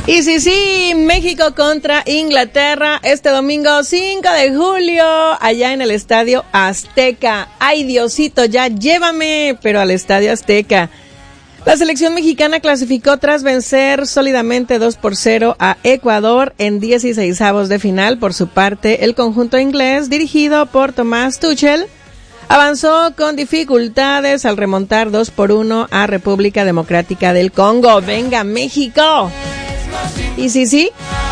Y sí, México contra Inglaterra este domingo 5 de julio, allá en el Estadio Azteca. Ay, Diosito, ya llévame, pero al Estadio Azteca. La selección mexicana clasificó tras vencer sólidamente 2-0 a Ecuador en 16avos de final. Por su parte, el conjunto inglés, dirigido por Thomas Tuchel, avanzó con dificultades al remontar 2-1 a República Democrática del Congo. ¡Venga, México! Y sí,